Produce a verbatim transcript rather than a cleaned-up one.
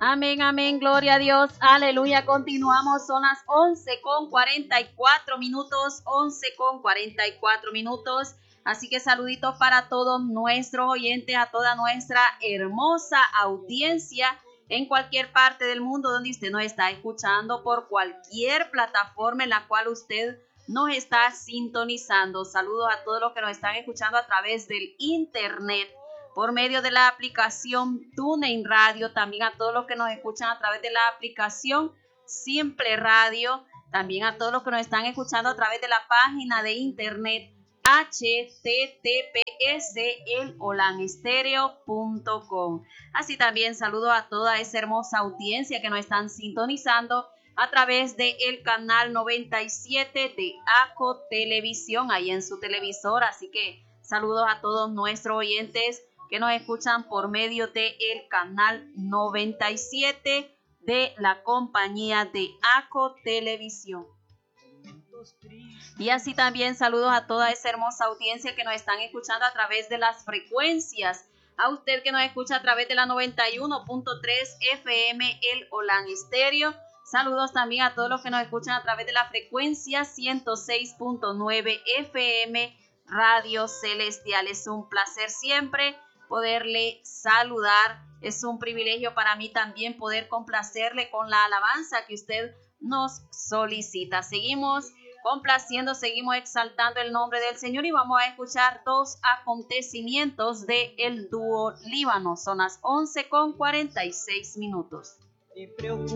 Amén, amén, gloria a Dios, aleluya. Continuamos, son las once con cuarenta y cuatro minutos, once con cuarenta y cuatro minutos. Así que saluditos para todos nuestros oyentes, a toda nuestra hermosa audiencia en cualquier parte del mundo donde usted nos está escuchando, por cualquier plataforma en la cual usted nos está sintonizando. Saludos a todos los que nos están escuchando a través del internet, por medio de la aplicación TuneIn Radio, también a todos los que nos escuchan a través de la aplicación Simple Radio, también a todos los que nos están escuchando a través de la página de internet H T T P S el olan estéreo punto com. Así también saludo a toda esa hermosa audiencia que nos están sintonizando a través del canal noventa y siete de ACO Televisión, ahí en su televisor. Así que saludos a todos nuestros oyentes que nos escuchan por medio del canal noventa y siete de la compañía de ACO Televisión. Y así también saludos a toda esa hermosa audiencia que nos están escuchando a través de las frecuencias. A usted que nos escucha a través de la noventa y uno punto tres F M el olan estéreo. Saludos también a todos los que nos escuchan a través de la frecuencia ciento seis punto nueve F M Radio Celestial. Es un placer siempre poderle saludar. Es un privilegio para mí también poder complacerle con la alabanza que usted nos solicita. Seguimos complaciendo, seguimos exaltando el nombre del Señor y vamos a escuchar dos acontecimientos de el dúo Líbano. Son las once con cuarenta y seis minutos.